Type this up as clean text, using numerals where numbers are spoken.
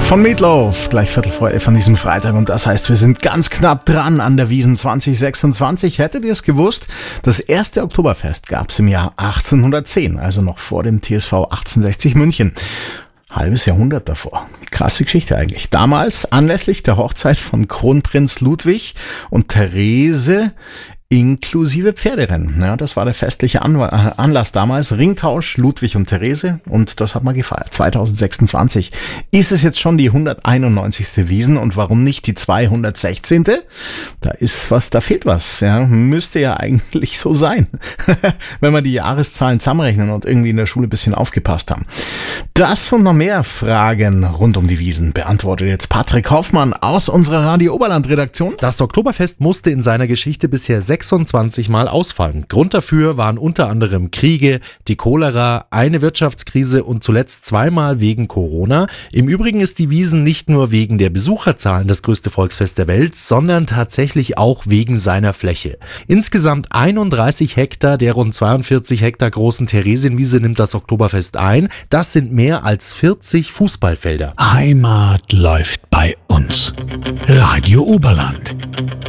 Von Meatloaf, gleich 11:15 an diesem Freitag, und das heißt, wir sind ganz knapp dran an der Wiesn 2026. Hättet ihr es gewusst? Das erste Oktoberfest gab es im Jahr 1810, also noch vor dem TSV 1860 München. Halbes Jahrhundert davor. Krasse Geschichte eigentlich. Damals anlässlich der Hochzeit von Kronprinz Ludwig und Therese inklusive Pferderennen. Ja, das war der festliche Anlass damals. Ringtausch Ludwig und Therese, und das hat man gefeiert. 2026 ist es jetzt schon die 191. Wiesn, und warum nicht die 216.? Da fehlt was. Ja, müsste ja eigentlich so sein, wenn wir die Jahreszahlen zusammenrechnen und irgendwie in der Schule ein bisschen aufgepasst haben. Das und noch mehr Fragen rund um die Wiesn beantwortet jetzt Patrick Hoffmann aus unserer Radio Oberland Redaktion. Das Oktoberfest musste in seiner Geschichte bisher 26 Mal ausfallen. Grund dafür waren unter anderem Kriege, die Cholera, eine Wirtschaftskrise und zuletzt 2-mal wegen Corona. Im Übrigen ist die Wiesn nicht nur wegen der Besucherzahlen das größte Volksfest der Welt, sondern tatsächlich auch wegen seiner Fläche. Insgesamt 31 Hektar der rund 42 Hektar großen Theresienwiese nimmt das Oktoberfest ein. Das sind mehr als 40 Fußballfelder. Heimat läuft bei uns. Radio Oberland.